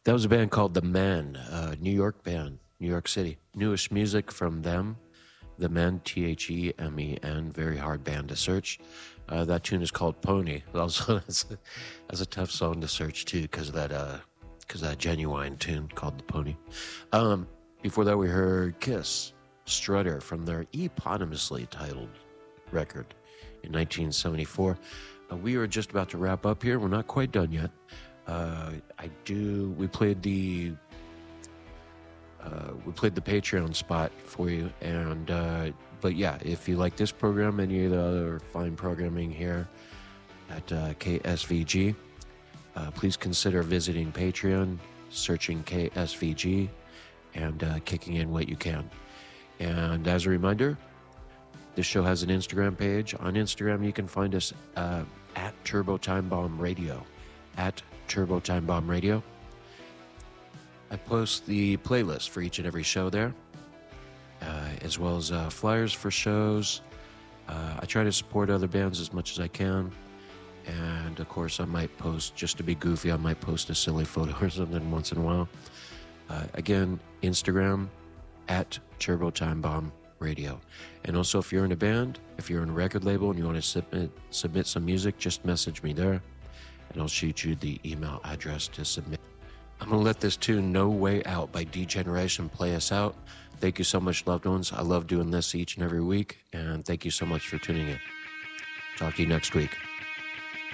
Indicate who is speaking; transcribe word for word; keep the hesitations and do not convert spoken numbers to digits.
Speaker 1: That was a band called The Men, uh, New York band, New York City. Newest music from them, The Men, T H E M E N, very hard band to search. Uh, that tune is called Pony. Also, that's a, that's a tough song to search too, because of that, uh, because that genuine tune called The Pony. Um, before that, we heard Kiss, Strutter, from their eponymously titled record in nineteen seventy-four. Uh, we are just about to wrap up here. We're not quite done yet. Uh, I do. We played the uh, we played the Patreon spot for you, and uh, but yeah, if you like this program, any of the other fine programming here at uh, K S V G, uh, please consider visiting Patreon, searching K S V G, and uh, kicking in what you can. And as a reminder, this show has an Instagram page. On Instagram, you can find us uh, at Turbo Time Bomb Radio. At Turbo Time Bomb Radio. I post the playlist for each and every show there, uh, as well as uh, flyers for shows. Uh, I try to support other bands as much as I can. And of course, I might post, just to be goofy, I might post a silly photo or something once in a while. Uh, again, Instagram, at Turbo Time Bomb Radio. And also, if you're in a band, if you're in a record label and you want to submit, submit some music, just message me there, and I'll shoot you the email address to submit. I'm going to let this tune, No Way Out by D-Generation, play us out. Thank you so much, loved ones. I love doing this each and every week, and thank you so much for tuning in. Talk to you next week.